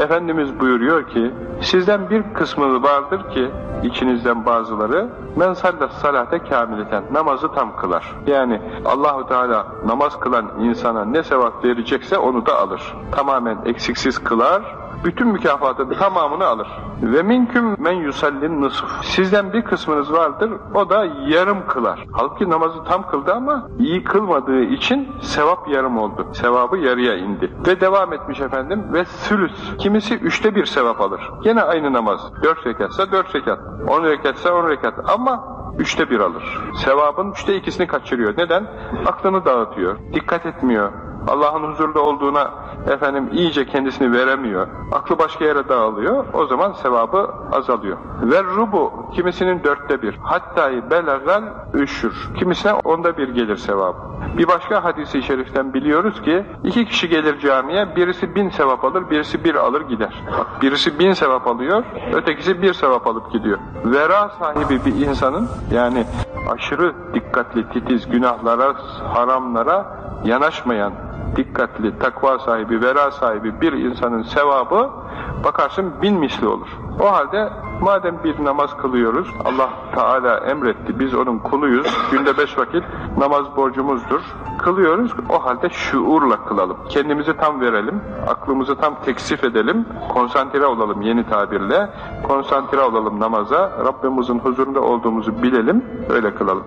Efendimiz buyuruyor ki, sizden bir kısmı vardır ki, içinizden bazıları, men sallat salate kamileten, namazı tam kılar. Yani Allahu Teala namaz kılan insana ne sevap verecekse onu da alır. Tamamen eksiksiz kılar, bütün mükafatın tamamını alır. Ve minküm men yusallin nısf. Sizden bir kısmınız vardır, o da yarım kılar. Halbuki namazı tam kıldı ama iyi kılmadığı için sevap yarım oldu. Sevabı yarıya indi. Ve devam etmiş efendim, ve sülüs. Kimisi 1/3 sevap alır. Yine aynı namaz. 4 rekatsa 4 rekat. 10 rekatsa 10 rekat. Ama 1/3 alır. Sevabın 2/3'sini kaçırıyor. Neden? Aklını dağıtıyor. Dikkat etmiyor. Allah'ın huzurunda olduğuna iyice kendisini veremiyor. Aklı başka yere dağılıyor. O zaman sevabı azalıyor. Ve rubu, kimisinin 1/4. Hatta belagal üşür. Kimisine 1/10 gelir sevabı. Bir başka hadisi şeriften biliyoruz ki 2 kişi gelir camiye, birisi 1000 sevap alır, birisi 1 alır gider. Bak, birisi 1000 sevap alıyor, ötekisi 1 sevap alıp gidiyor. Vera sahibi bir insanın, yani aşırı dikkatli, titiz, günahlara, haramlara yanaşmayan, dikkatli, takva sahibi, vera sahibi bir insanın sevabı bakarsın 1000 misli olur. O halde madem bir namaz kılıyoruz, Allah Teala emretti, biz onun kuluyuz, günde 5 vakit namaz borcumuzdur, kılıyoruz, o halde şuurla kılalım. Kendimizi tam verelim, aklımızı tam teksif edelim, konsantre olalım yeni tabirle, konsantre olalım namaza, Rabbimizin huzurunda olduğumuzu bilelim, öyle kılalım.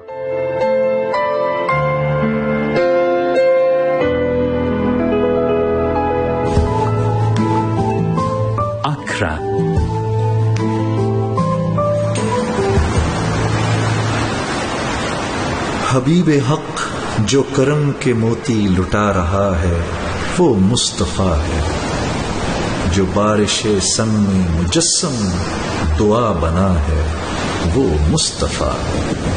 Akra. हबीब हक जो करम के मोती लुटा रहा है वो मुस्तफा है, जो बारिश सम में मुजस्सम दुआ बना है वो मुस्तफा है।